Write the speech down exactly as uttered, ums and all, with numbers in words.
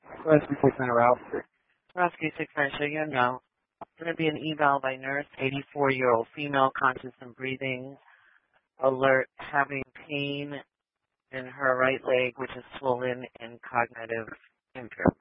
Rescue six nine Ralph. Rescue six nine, show you no. It's going to be an eval by nurse, eighty-four-year-old female, conscious and breathing, alert, having pain in her right leg, which is swollen and cognitive impairment.